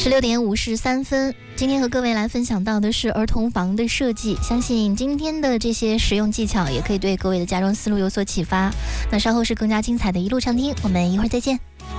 16:53，今天和各位来分享到的是儿童房的设计，相信今天的这些实用技巧也可以对各位的家装思路有所启发。那稍后是更加精彩的一路畅听，我们一会儿再见。